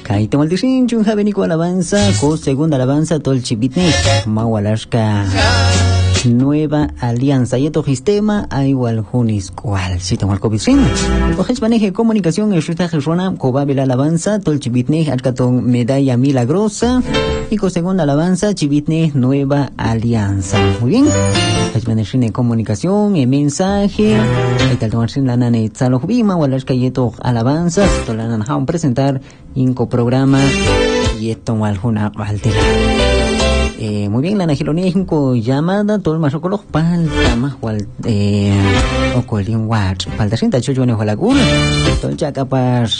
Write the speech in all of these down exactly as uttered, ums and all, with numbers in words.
Kaito Maldichin, Chunja Benico Alabanza, Co Segunda Alabanza, Tolchibitne, Mawalashka. Nueva Alianza Yeto Sistema Igual Junis Cual si tomar Cobicin Ojes maneje comunicación en Shuta Jesona Cobabel Alabanza Tolchibitne Arcatón Medalla Milagrosa y con segunda alabanza Chibitne Nueva Alianza. Muy bien. Ojes maneje en comunicación en mensaje ahí tal tomar sin la nane Tzalo Bima o las Yeto Alabanza Tolanan Haun presentar Inco programa Yeto Aljuna Altera. Eh, muy bien, la najilonia hinco llamada todo el más ocolo palta más cual eh ocolin watch palta sinta chocho ne holagul todo ya capaz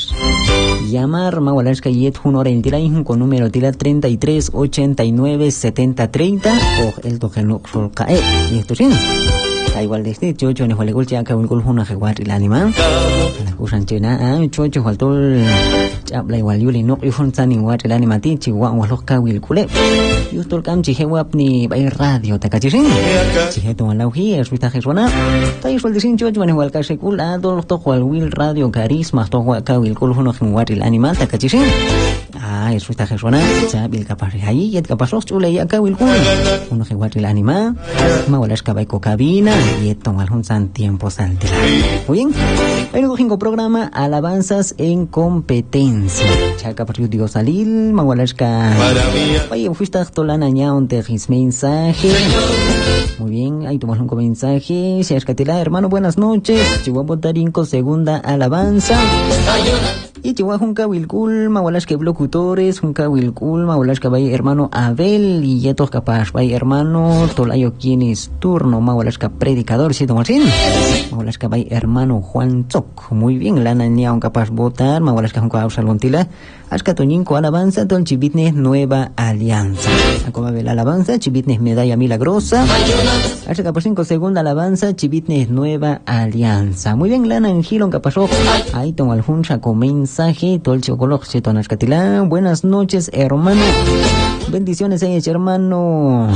llamar mawalas que yet un hora en tira hinco número tira treinta y tres ochenta y nueve setenta treinta o el token no cae y esto sí igual de este chocho ne holagul ya que un gol una jewat el anima la usan chena ah chocho faltol chapla igual yuli no y fon tan igual el anima ti chihuahua wa los kawil kule Yustol kam chihe wap ni bay radio takachisin chihe to lauhi es vista jesona tai sol disin chocho ne wal kasekul adol to wal wil radio carisma to wa kawil kul hono khwat el animal takachisin ah es vista jesona cha bil kapar ahí yet kapasos chule ya kawil kul hono khwat el animal ma walas kabay ko cabina yet to wal hunsan tiempo saltela muy bien el domingo programa alabanzas en competencia chaca partido digo salil ma walas ka vaya fuiste Tolana ñaun te his mensaje. Muy bien, ahí tomamos un mensaje. Si es Catela, hermano, buenas noches. Chihuahua Tarinco, segunda alabanza. Y Chihuahua Junca Wilkul, Mawalash que locutores, Junca Wilkul, Mawalash que vaya hermano Abel y Yetos capaz, vaya hermano Tolayo quien es turno, Mawalash que predicador, si tomamos así. Mawalash que vaya hermano Juan Tzok. Muy bien, Lana ñaun capaz votar, Mawalash que Junca Absalmontila. Ascatoñinco alabanza, Tol Chibitnes Nueva Alianza. Acomabel alabanza, Chibitnes Medalla Milagrosa. Hace capaz cinco segunda alabanza, Chibitnes Nueva Alianza. Muy bien, Lana Angilon capazó. Ahí toma el juncha con mensaje, Tol Chocolog, Chetonas Catilá. Buenas noches, hermano. Bendiciones, eh, hermano.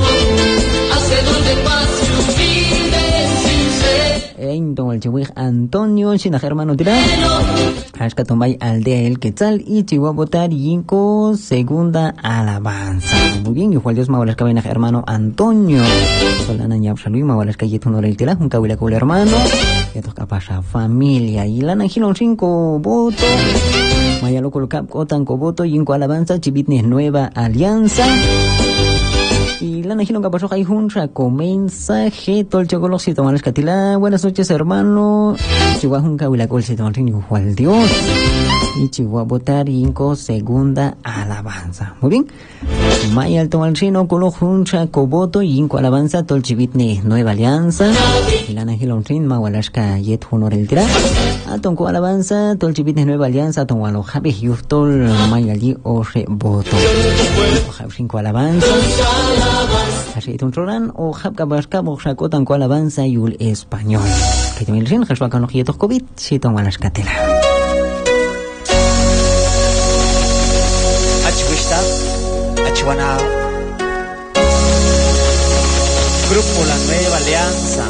Entonces el chihuahua Antonio, Sinaj hermano tira. Ashka Tombay aldea el Quetzal y Chihuahua votar Yinco segunda alabanza. Muy bien, igual Dios Mawalas Cabena hermano Antonio. Solana Ñapsalui, Mawalas Cayetuno el tira, un cabila con el hermano. Ya toca pasar familia. Y Lana Gilon cinco votos. Maya loco cap otanco voto, Yinco alabanza, Chibitnes Nueva Alianza. Y la Najilon Capasó Jaijuncha con mensaje todo el chocolate si toman escatila. Buenas noches, hermano. Chihuahua Junca Huilacol si toman igual Dios. Y Chihuahua votar Inco segunda alabanza. Muy bien. Maya el tomal chino colo juncha coboto Inco alabanza tol chivitne nueva alianza. Y la Najilon Trin Mawalashka yet honor el tira. Atonco alabanza tol chivitne nueva alianza tongualo jabe yustol maya li ore voto. Cinco alabanza. Así es un troran o hab kabaska boxacotan con alabanza y el español. Que también les enseño con los yetos COVID si toman las catela. Achuista, achuana. Grupo La Nueva Alianza.